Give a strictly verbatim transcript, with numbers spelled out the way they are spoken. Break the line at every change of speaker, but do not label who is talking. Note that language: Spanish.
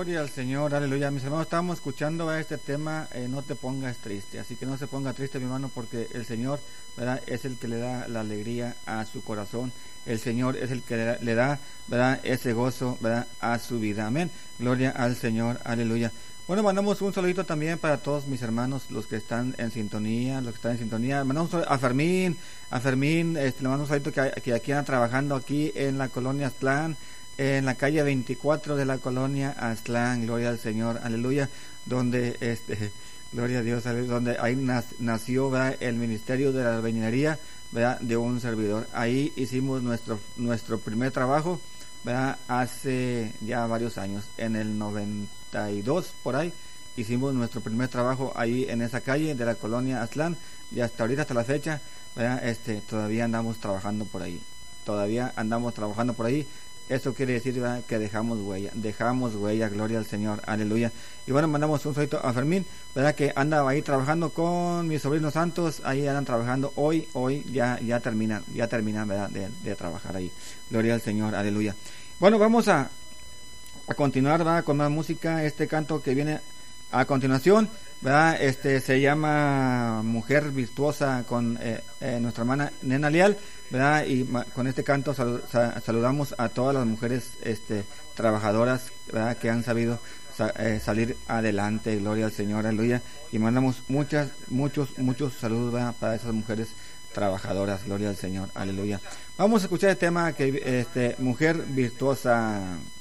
Gloria al Señor, aleluya. Mis hermanos, estamos escuchando ¿verdad? Este tema, eh, no te pongas triste. Así que no se ponga triste, mi hermano, porque el Señor ¿verdad? Es el que le da la alegría a su corazón. El Señor es el que le da, le da ¿verdad? Ese gozo ¿verdad? A su vida. Amén. Gloria al Señor, aleluya. Bueno, mandamos un saludito también para todos mis hermanos, los que están en sintonía, los que están en sintonía. Mandamos a Fermín, a Fermín, este, le mandamos un saludito que, que aquí anda trabajando aquí en la colonia Aztlán, en la calle veinticuatro de la colonia Aztlán, gloria al Señor, aleluya, donde, este, gloria a Dios, aleluya, donde ahí nació ¿verdad? El ministerio de la albañilería, ¿verdad? De un servidor. Ahí hicimos nuestro, nuestro primer trabajo, ¿verdad? Hace ya varios años, en el noventa y dos por ahí, hicimos nuestro primer trabajo ahí en esa calle de la colonia Aztlán, y hasta ahorita, hasta la fecha, ¿verdad? Este, todavía andamos trabajando por ahí, todavía andamos trabajando por ahí. Eso quiere decir ¿verdad? Que dejamos huella, dejamos huella, gloria al Señor, aleluya. Y bueno, mandamos un saludo a Fermín, ¿verdad? Que anda ahí trabajando con mis sobrinos santos, ahí andan trabajando hoy, hoy ya ya terminan, ya terminan, ¿verdad? De, de trabajar ahí, gloria al Señor, aleluya. Bueno, vamos a, a continuar, ¿verdad? Con más música, este canto que viene a continuación, ¿verdad? Este se llama Mujer Virtuosa con eh, eh, nuestra hermana Nena Leal, ¿verdad? Y ma, con este canto sal, sa, saludamos a todas las mujeres este trabajadoras, ¿verdad? Que han sabido sa, eh, salir adelante, gloria al Señor, aleluya. Y mandamos muchas, muchos, muchos saludos, ¿verdad? Para esas mujeres trabajadoras, gloria al Señor, aleluya. Vamos a escuchar el tema que este Mujer Virtuosa.